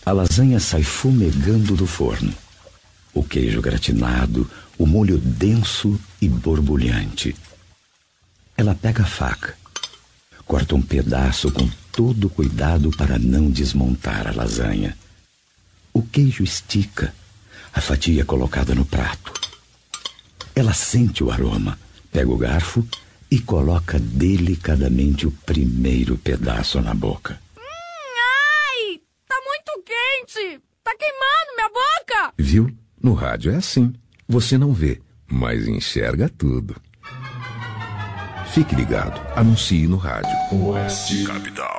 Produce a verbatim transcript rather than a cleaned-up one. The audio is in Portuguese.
A lasanha sai fumegando do forno. O queijo gratinado, o molho denso e borbulhante. Ela pega a faca, corta um pedaço com todo cuidado para não desmontar a lasanha. O queijo estica, a fatia é colocada no prato. Ela sente o aroma, pega o garfo e coloca delicadamente o primeiro pedaço na boca. Hum, ai! Tá muito quente! Tá queimando minha boca! Viu? No rádio é assim. Você não vê, mas enxerga tudo. Fique ligado. Anuncie no rádio. Oeste Capital.